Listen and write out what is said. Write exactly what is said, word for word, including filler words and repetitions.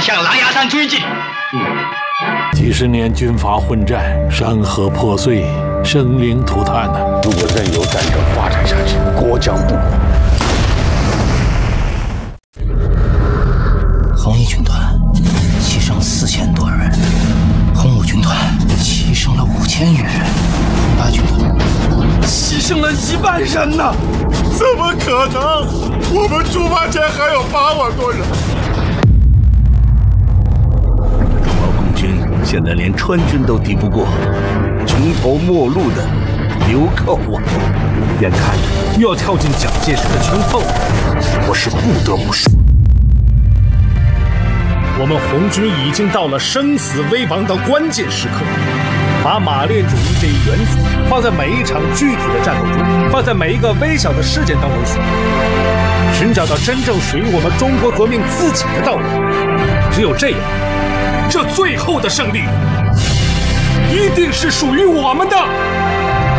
向狼牙山追进。 几十年军阀混战，山河破碎，生灵涂炭呐、啊！ 如果任由战争发展下去，国将不保。 红衣军团牺牲四千多人，红五军团牺牲了五千余人，红八军团牺牲了一万人呢！ 怎么可能？我们出发前还有八万多人。 中国共军现在连川军都敌不过，穷途末路的流寇啊！ 眼看又要跳进蒋介石的圈套了，我是不得不说。我们红军已经到了生死危亡的关键时刻，把马列主义这一原则放在每一场具体的战斗中，放在每一个微小的事件当中去，寻找到真正属于我们中国革命自己的道路。只有这样，这最后的胜利一定是属于我们的。